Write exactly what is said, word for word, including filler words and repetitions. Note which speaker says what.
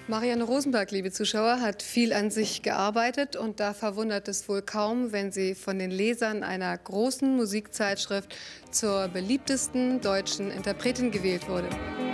Speaker 1: Marianne Rosenberg, liebe Zuschauer, hat viel an sich gearbeitet und da verwundert es wohl kaum, wenn sie von den Lesern einer großen Musikzeitschrift zur beliebtesten deutschen Interpretin gewählt wurde.